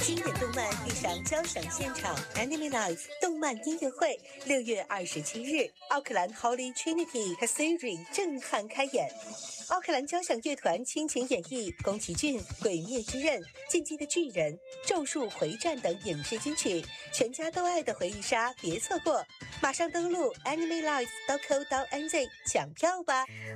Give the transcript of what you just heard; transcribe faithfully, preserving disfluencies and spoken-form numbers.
经典动漫遇上交响现场 Anime Live 动漫音乐会，六月二十七日，奥克兰 Holy Trinity Cathedral 震撼开演。奥克兰交响乐团倾情演绎宫崎骏《鬼灭之刃》《进击的巨人》《咒术回战》等影视金曲，全家都爱的回忆杀，别错过！马上登录 animelive 点 co 点 nz 抢票吧。